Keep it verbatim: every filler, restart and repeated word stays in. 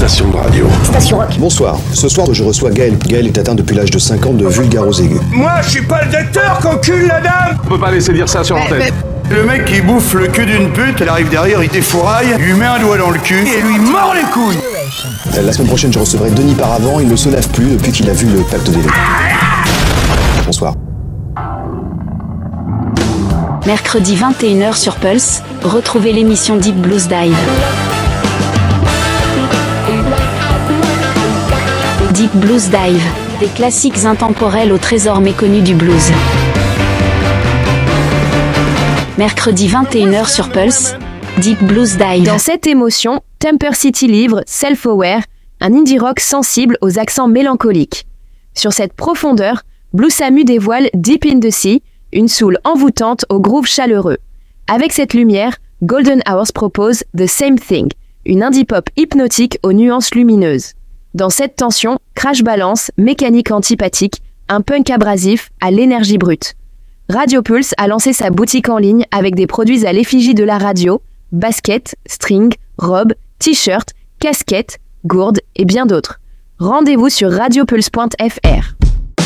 station de radio. Station rock. Bonsoir. Ce soir, je reçois Gaël. Gaël est atteint depuis l'âge de cinq ans de vulgarose aiguë. Moi, je suis pas le docteur qu'encule la dame. On peut pas laisser dire ça sur l'antenne. Le mec qui bouffe le cul d'une pute, elle arrive derrière, il défouraille, lui met un doigt dans le cul et lui mord les couilles. La semaine prochaine, je recevrai Denis Paravant. Il ne se lève plus depuis qu'il a vu le pacte des loups. Bonsoir. Mercredi vingt et une heures sur Pulse, retrouvez l'émission Deep Blues Dive. Deep Blues Dive, des classiques intemporels au trésor méconnu du blues. Mercredi vingt et une heures sur Pulse, Deep Blues Dive. Dans cette émotion, Temper City livre Self-Aware, un indie rock sensible aux accents mélancoliques. Sur cette profondeur, Blue Samu dévoile Deep in the Sea, une soul envoûtante au groove chaleureux. Avec cette lumière, Golden Hours propose The Same Thing, une indie pop hypnotique aux nuances lumineuses. Dans cette tension, crash balance, mécanique antipathique, un punk abrasif à l'énergie brute. Radio Pulse a lancé sa boutique en ligne avec des produits à l'effigie de la radio, baskets, strings, robes, t-shirts, casquettes, gourdes et bien d'autres. Rendez-vous sur radiopulse point f r.